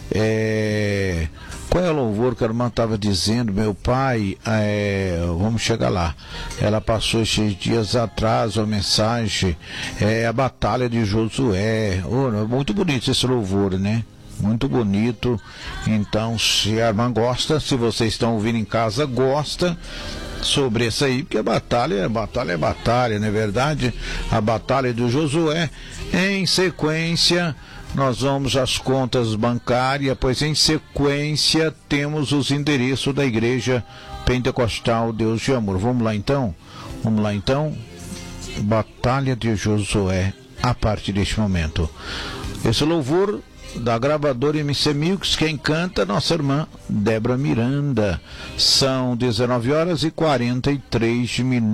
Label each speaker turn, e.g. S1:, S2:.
S1: Qual é o louvor que a irmã estava dizendo? Meu pai, vamos chegar lá. Ela passou esses dias atrás uma mensagem, a batalha de Josué. Muito bonito esse louvor, né? Muito bonito. Então, se a irmã gosta, se vocês estão ouvindo em casa, gosta sobre isso aí, porque batalha é batalha, não é verdade? A batalha de Josué. Em sequência, nós vamos às contas bancárias, pois em sequência temos os endereços da Igreja Pentecostal Deus de Amor. Vamos lá então? Batalha de Josué, a partir deste momento. Esse louvor da gravadora MC Mix, quem canta, nossa irmã Débora Miranda. São 19h43.